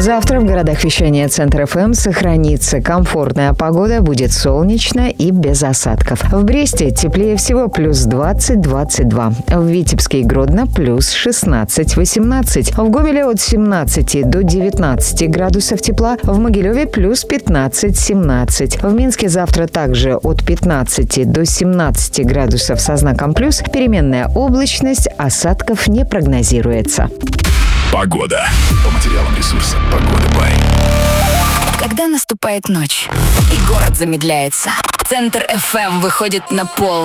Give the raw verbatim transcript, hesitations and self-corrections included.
Завтра в городах вещания Центр эф эм сохранится комфортная погода, будет солнечно и без осадков. В Бресте теплее всего плюс двадцать - двадцать два. В Витебске и Гродно плюс шестнадцать - восемнадцать. В Гомеле от семнадцати до девятнадцати градусов тепла. В Могилеве плюс пятнадцать - семнадцать. В Минске завтра также от пятнадцати до семнадцати градусов со знаком плюс. Переменная облачность, осадков не прогнозируется. Погода. По материалам ресурса «Погода Бай». Когда наступает ночь и город замедляется, Центр эф эм выходит на пол.